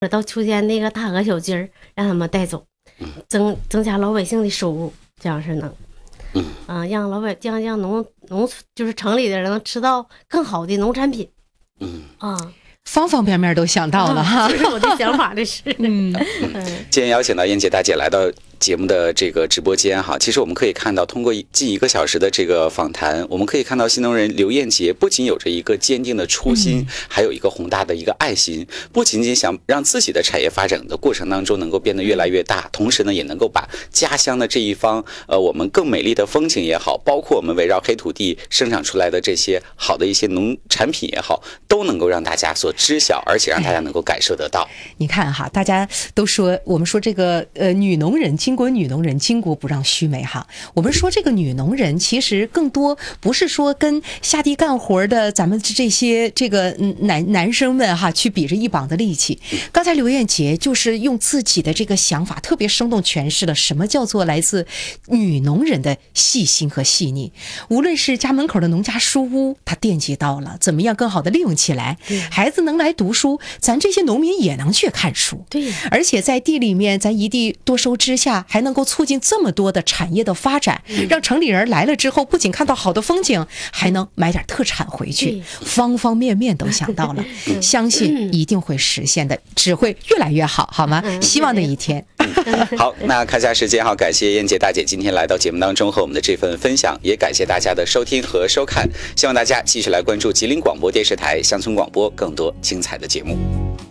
到秋天那个大鹅小鸡儿让他们带走，增加老百姓的收入，这样是能。让农就是城里的人能吃到更好的农产品。 方方面面都想到了哈， 这是我的想法，这是。 今天邀请到燕姐大姐来到节目的这个直播间哈，其实我们可以看到，通过近1个小时的这个访谈，我们可以看到新农人刘燕杰不仅有着一个坚定的初心，还有一个宏大的一个爱心，不仅仅想让自己的产业发展的过程当中能够变得越来越大，同时呢，也能够把家乡的这一方我们更美丽的风景也好，包括我们围绕黑土地生产出来的这些好的一些农产品也好，都能够让大家所知晓，而且让大家能够感受得到。 你看哈，大家都说我们说这个女农人，巾帼女农人，巾帼不让须眉哈。我们说这个女农人，其实更多不是说跟下地干活的咱们这些这个男生们哈去比着一膀的力气。刚才刘燕杰就是用自己的这个想法，特别生动诠释了什么叫做来自女农人的细心和细腻。无论是家门口的农家书屋，他惦记到了怎么样更好的利用起来，孩子能来读书，咱这些农民也能去看书。 对， 而且在地里面，咱一地多收之下，还能够促进这么多的产业的发展，让城里人来了之后，不仅看到好的风景，还能买点特产回去，方方面面都想到了，相信一定会实现的，只会越来越好，好吗？希望那一天。 好，那看下时间哈，感谢燕姐大姐今天来到节目当中和我们的这份分享，也感谢大家的收听和收看，希望大家继续来关注吉林广播电视台乡村广播更多精彩的节目。